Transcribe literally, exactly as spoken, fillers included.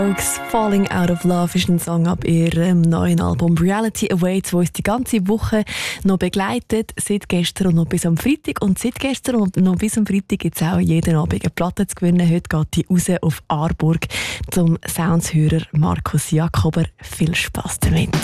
Falling Out of Love ist ein Song ab ihrem neuen Album Reality Awaits, das uns die ganze Woche noch begleitet, seit gestern und noch bis am Freitag. Und seit gestern und noch bis am Freitag gibt es auch jeden Abend eine Platte zu gewinnen. Heute geht die raus auf Aarburg zum Soundshörer Markus Jakober. Viel Spass damit.